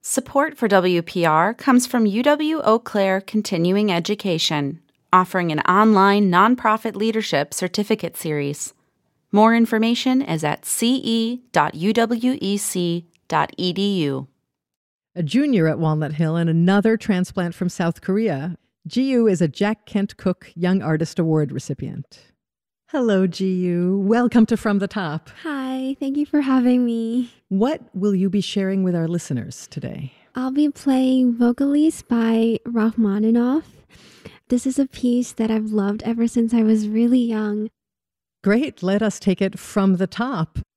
Support for WPR comes from UW Eau Claire Continuing Education, offering an online nonprofit leadership certificate series. More information is at ce.uwec.edu. A junior at Walnut Hill and another transplant from South Korea, Ji-Yu is a Jack Kent Cooke Young Artist Award recipient. Hello, Ji-Yu. Welcome to From the Top. Hi, thank you for having me. What will you be sharing with our listeners today? I'll be playing Vocalist by Rachmaninoff. This is a piece that I've loved ever since I was really young. Great. Let us take it from the top.